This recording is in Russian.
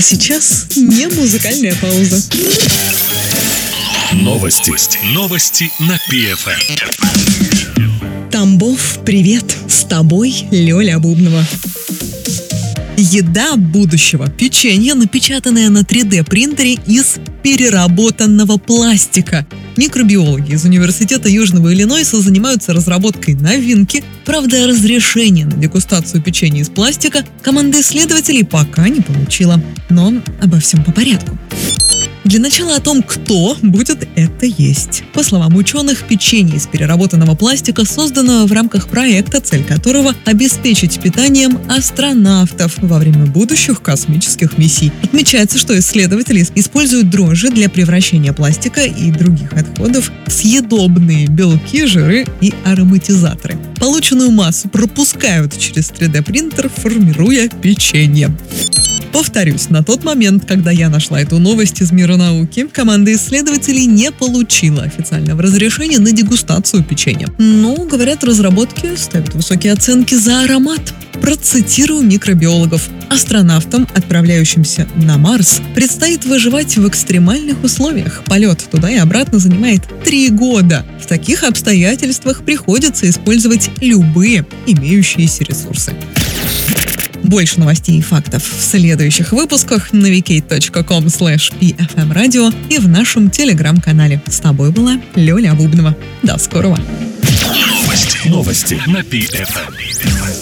сейчас не музыкальная пауза. Новости на ПФМ. Тамбов, привет! С тобой Лёля Бубнова. Еда будущего. Печенье, напечатанное на 3D-принтере из переработанного пластика. Микробиологи из Университета Южного Иллинойса занимаются разработкой новинки. Правда, разрешение на дегустацию печенья из пластика команда исследователей пока не получила. Но обо всем по порядку. Для начала о том, кто будет это есть. По словам ученых, печенье из переработанного пластика создано в рамках проекта, цель которого – обеспечить питанием астронавтов во время будущих космических миссий. Отмечается, что исследователи используют дрожжи для превращения пластика и других отходов в съедобные белки, жиры и ароматизаторы. Полученную массу пропускают через 3D-принтер, формируя печенье. Повторюсь, на тот момент, когда я нашла эту новость из мира науки, команда исследователей не получила официального разрешения на дегустацию печенья. Но, говорят, разработки ставят высокие оценки за аромат. Процитирую микробиологов. Астронавтам, отправляющимся на Марс, предстоит выживать в экстремальных условиях. Полет туда и обратно занимает 3 года. В таких обстоятельствах приходится использовать любые имеющиеся ресурсы. Больше новостей и фактов в следующих выпусках на vk.com/pfmradio и в нашем телеграм-канале. С тобой была Лёля Бубнова. До скорого. Новости на ПФМ.